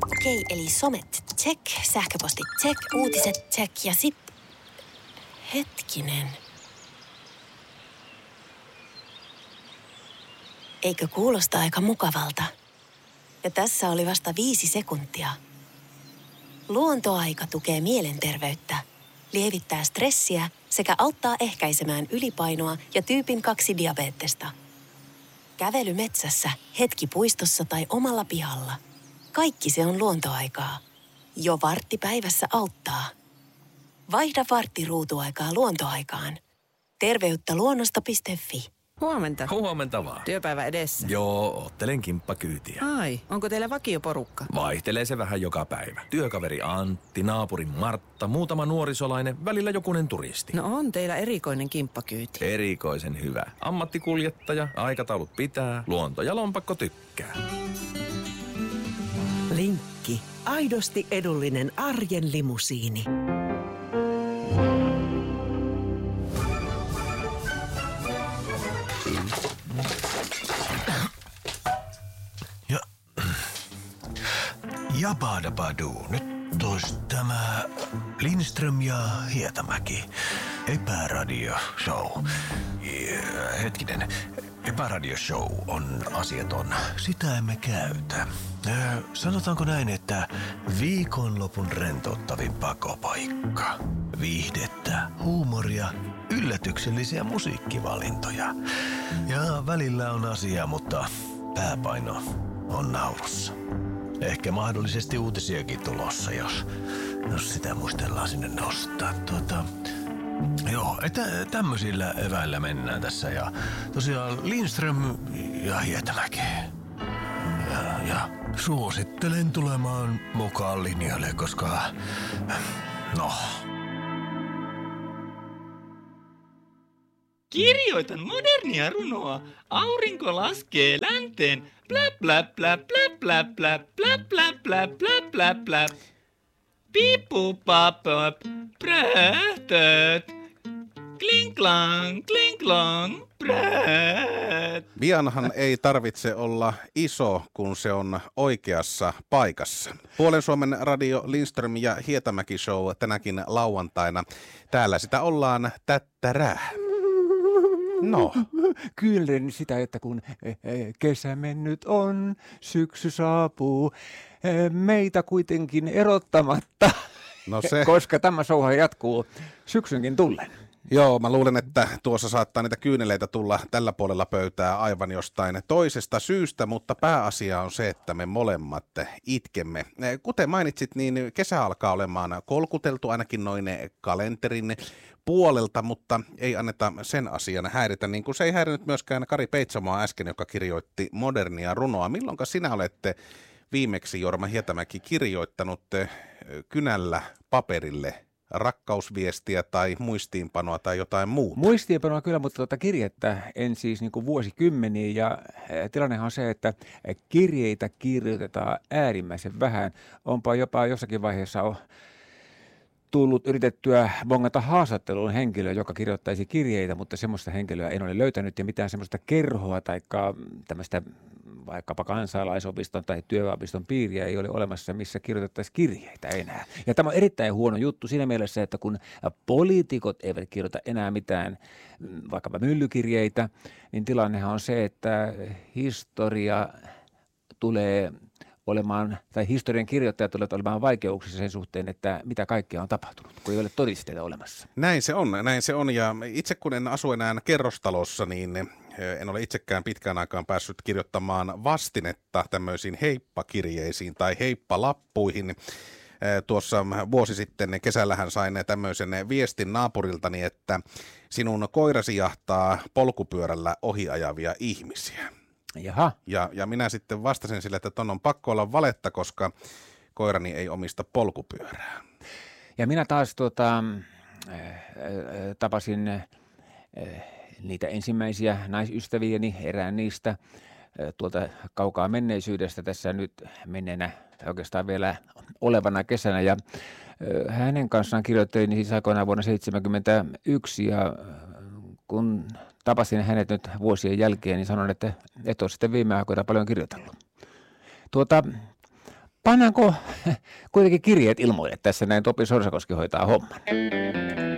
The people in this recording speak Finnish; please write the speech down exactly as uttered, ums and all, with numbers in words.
Okei, eli somet, check, sähköpostit, check, uutiset, check ja sit... Hetkinen. Eikö kuulosta aika mukavalta? Ja tässä oli vasta viisi sekuntia. Luontoaika tukee mielenterveyttä, lievittää stressiä sekä auttaa ehkäisemään ylipainoa ja tyypin kaksi diabeettesta. Kävely metsässä, hetki puistossa tai omalla pihalla. Kaikki se on luontoaikaa. Jo vartti päivässä auttaa. Vaihda vartti ruutuaikaa luontoaikaan. Terveyttä luonnosta piste fi. Huomenta. Huomenta vaan. Työpäivä edessä. Joo, ottelen kimppakyytiä. Ai, onko teillä vakioporukka? Vaihtelee se vähän joka päivä. Työkaveri Antti, naapuri Martta, muutama nuorisolainen, välillä jokunen turisti. No on teillä erikoinen kimppakyyti. Erikoisen hyvä. Ammattikuljettaja, aikataulut pitää, luonto ja lompakko tykkää. Linkki. Aidosti edullinen arjen limusiini. Ja... Jabadabaduu. Nyt tois tämä Lindström ja Hietamäki. Epäradio Show. Ja, hetkinen. Epäradio Show on asiaton. Sitä emme käytä. Äh, sanotaanko näin, että viikonlopun rentouttavin pakopaikka. Viihdettä, huumoria, yllätyksellisiä musiikkivalintoja. Ja välillä on asia, mutta pääpaino on naurussa. Ehkä mahdollisesti uutisiakin tulossa, jos, jos sitä muistellaan sinne nostaa. Tuota, joo, että tämmöisillä eväillä mennään tässä. Ja tosiaan Lindström ja Hietamäki. Ja, ja suosittelen tulemaan mukaan linjalle, koska... No... Kirjoitan modernia runoa. Aurinko laskee länteen. Blä blä blä blä blä blä blä blä blä blä blä blä. Pipu papap. Prähtöt. Kling klang, kling klang. Prät. Vianhan ei tarvitse olla iso, kun se on oikeassa paikassa. Puolen Suomen radio Lindström ja Hietamäki Show tänäkin lauantaina. Täällä sitä ollaan tättärää. No. Kyllä sitä, että kun kesä mennyt on, syksy saapuu, meitä kuitenkin erottamatta, No se. koska tämä showha jatkuu syksynkin tullen. Joo, mä luulen, että tuossa saattaa niitä kyyneleitä tulla tällä puolella pöydää aivan jostain toisesta syystä, mutta pääasia on se, että me molemmat itkemme. Kuten mainitsit, niin kesä alkaa olemaan kolkuteltu ainakin noin kalenterin puolelta, mutta ei anneta sen asian häiritä, niin kuin se ei häirinyt myöskään Kari Peitsamoa äsken, joka kirjoitti modernia runoa. Milloinka sinä olette viimeksi, Jorma Hietamäki, kirjoittanut kynällä paperille rakkausviestiä tai muistiinpanoa tai jotain muuta? Muistiinpanoa kyllä, mutta tuota kirjettä en siis niin kuin vuosikymmeniä, ja tilannehan on se, että kirjeitä kirjoitetaan äärimmäisen vähän. Onpa jopa jossakin vaiheessa on tullut yritettyä bongata haastatteluun henkilöä, joka kirjoittaisi kirjeitä, mutta semmoista henkilöä en ole löytänyt, ja mitään semmoista kerhoa tai tämmöistä vaikkapa kansalaisopiston tai työopiston piiriä ei ole olemassa, missä kirjoitettaisiin kirjeitä enää. Ja tämä on erittäin huono juttu siinä mielessä, että kun poliitikot eivät kirjoita enää mitään vaikkapa myllykirjeitä, niin tilannehan on se, että historia tulee olemaan, tai historian kirjoittajat tulevat olemaan vaikeuksissa sen suhteen, että mitä kaikkea on tapahtunut, kun ei ole todisteita olemassa. Näin se on, näin se on. Ja itse kun en asu enää kerrostalossa, niin en ole itsekään pitkään aikaan päässyt kirjoittamaan vastinetta tämmöisiin heippakirjeisiin tai heippalappuihin. Tuossa vuosi sitten kesällähän sain tämmöisen viestin naapuriltani, että sinun koirasi jahtaa polkupyörällä ohiajavia ihmisiä. Jaha. Ja, ja minä sitten vastasin sille, että ton on pakko olla valetta, koska koirani ei omista polkupyörää. Ja minä taas tuota, äh, äh, tapasin äh, niitä ensimmäisiä naisystäviäni, erään niistä äh, tuolta kaukaa menneisyydestä tässä nyt menneenä oikeastaan vielä olevana kesänä. Ja äh, hänen kanssaan kirjoittelin siis aikoinaan vuonna seitsemänkymmentäyksi, ja kun tapasin hänet nyt vuosien jälkeen, niin sanon, että et ole sitten viime aikoina paljon kirjoitellut. Tuota, pannaanko kuitenkin kirjeet ilmoille tässä näin, Topi Sorsakoski hoitaa homman.